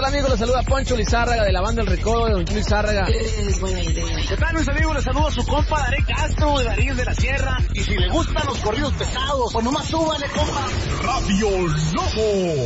tal, amigos? Les saluda Poncho Lizárraga de la banda El Recodo de Don Chuy Lizárraga. Buena idea. ¿Qué tal, mis amigos? Les saludo a su compa Daré Castro de Darío de la Sierra. Y si le gustan los corridos pesados, pues nomás súbale, compa. Radio Lobo.